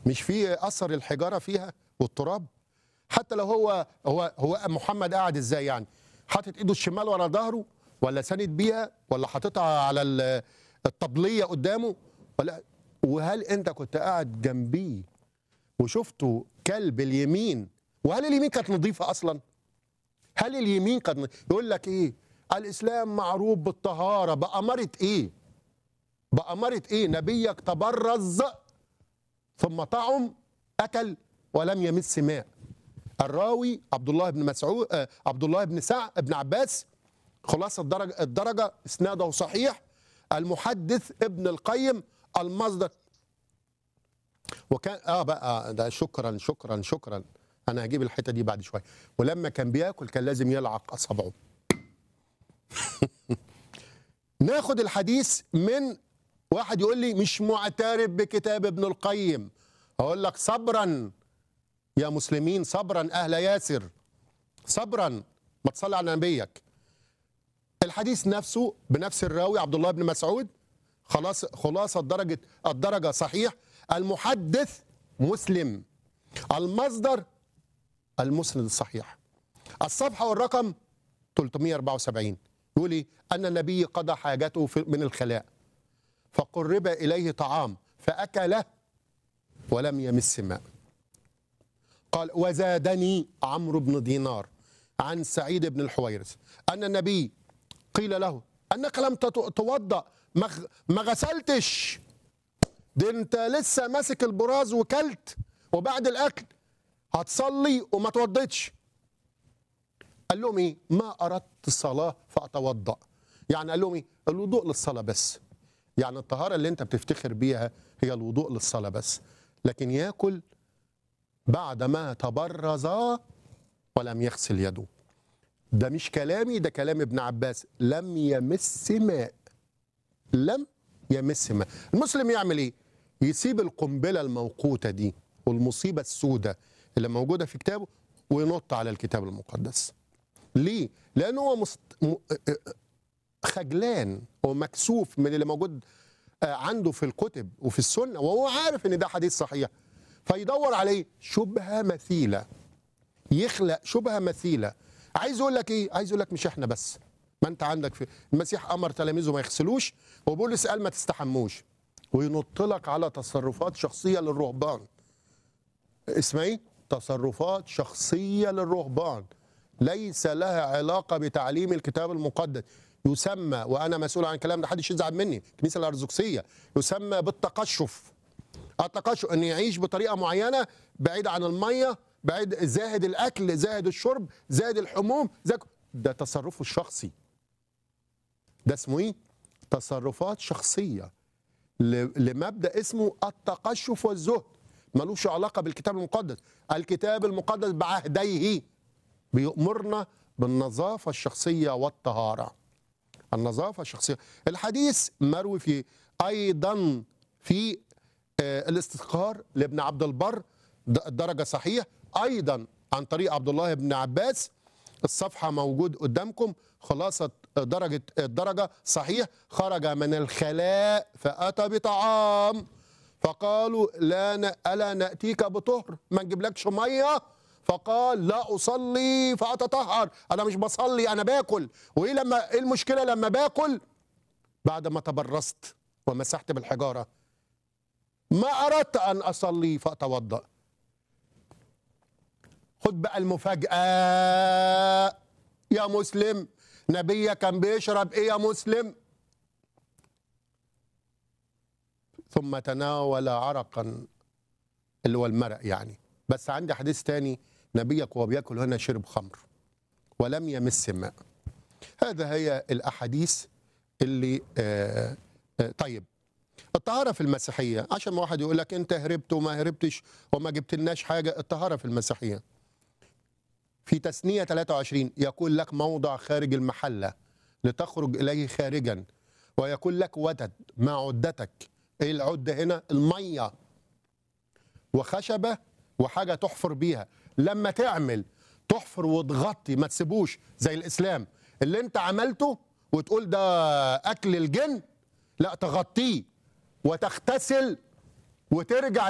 مش في اثر الحجاره فيها والتراب؟ حتى لو هو محمد قاعد ازاي يعني؟ حاطط ايده الشمال ورا ظهره، ولا ساند بيها، ولا حاططها على الطبليه قدامه، ولا؟ وهل انت كنت قاعد جنبيه وشفته كلب اليمين؟ وهل اليمين كانت نظيفه اصلا؟ هل اليمين كانت يقول لك ايه؟ الاسلام معروف بالطهاره. بأمارة ايه؟ بأمارة ايه؟ نبيك تبرز ثم طعم، اكل ولم يمس ماء. الراوي عبد الله بن مسعود، عبد الله بن بن عباس، خلاصه الدرجه اسناده صحيح. المحدث ابن القيم، المصدر. وكان بقى ده شكرا شكرا شكرا، انا هجيب الحته دي بعد شويه. ولما كان بياكل كان لازم يلعق اصابعه. ناخد الحديث من واحد يقول لي مش معترف بكتاب ابن القيم. اقول لك صبرا يا مسلمين، صبرا اهل ياسر، صبرا. ما تصلي على نبيك. الحديث نفسه بنفس الراوي عبد الله بن مسعود، خلاصه الدرجه صحيح. المحدث مسلم، المصدر المسند الصحيح. الصفحه والرقم 374. يقول ايه؟ ان النبي قضى حاجته من الخلاء فقرب اليه طعام فاكله ولم يمس ماء. قال: وزادني عمرو بن دينار عن سعيد بن الحويرث ان النبي قيل له انك لم تتوضا، ما غسلتش، ده انت لسه ماسك البراز وكلت، وبعد الاكل هتصلي وما توضيتش. قال لهم ايه؟ ما اردت الصلاه فاتوضا. يعني قال لهم ايه؟ الوضوء للصلاه بس. يعني الطهاره اللي انت بتفتخر بيها هي الوضوء للصلاه بس، لكن ياكل بعد ما تبرز ولم يغسل يده. ده مش كلامي، ده كلام ابن عباس. لم يمس ماء، لم يمس ماء. المسلم يعمل ايه؟ يسيب القنبله الموقوته دي والمصيبه السوداء اللي موجوده في كتابه وينط على الكتاب المقدس. ليه؟ لانه هو خجلان ومكسوف من اللي موجود عنده في الكتب وفي السنه، وهو عارف ان ده حديث صحيح، فيدور عليه شبهه مثيله، يخلق شبهه مثيله. عايز يقول لك ايه؟ عايز يقول لك مش احنا بس، ما انت عندك في المسيح امر تلاميذه ما يغسلوش، وبولس قال ما تستحموش، وينط لك على تصرفات شخصيه للرهبان. اسمها ايه؟ تصرفات شخصيه للرهبان ليس لها علاقه بتعليم الكتاب المقدس. يسمى، وانا مسؤول عن الكلام ده، محدش يزعل مني، الكنيسه الارثوذكسيه، يسمى بالتقشف. التقشف ان يعيش بطريقه معينه بعيد عن الميه، بعيد، زاهد الاكل، زاهد الشرب، زاهد الحموم، ده تصرفه الشخصي. ده اسمه ايه؟ تصرفات شخصيه لمبدا اسمه التقشف والزهد، ملوش علاقه بالكتاب المقدس. الكتاب المقدس بعهديه بيأمرنا بالنظافه الشخصيه والطهاره. النظافه الشخصيه. الحديث مروي في ايضا في الاستذكار لابن عبد البر، الدرجه صحيح، ايضا عن طريق عبد الله بن عباس. الصفحه موجود قدامكم، خلاصه الدرجه صحيح. خرج من الخلاء فاتى بطعام فقالوا الا ناتيك بطهر، ما نجيبلكش ميه؟ فقال: لا اصلي فاتطهر، انا مش بصلي، انا باكل. وايه ايه المشكله لما باكل بعد ما تبرست ومسحت بالحجاره؟ ما أردت أن أصلي فأتوضأ. خد بقى المفاجأة يا مسلم. نبيك كان بيشرب إيه يا مسلم؟ ثم تناول عرقا، اللي هو المرق يعني. بس عندي حديث تاني، نبيك وهو بياكل هنا شرب خمر ولم يمس ماء. هذا هي الأحاديث اللي طيب، الطهارة في المسيحية، عشان ما واحد يقول لك انت هربت وما هربتش وما جبت لناش حاجة. الطهارة في المسيحية في تثنية 23 يقول لك موضع خارج المحلة لتخرج إليه خارجا، ويقول لك ودد مع عدتك. ايه العدة هنا؟ المية وخشبة وحاجة تحفر بيها. لما تعمل تحفر وتغطي، ما تسيبوش زي الإسلام اللي انت عملته وتقول ده أكل الجن، لا، تغطيه وتغتسل وترجع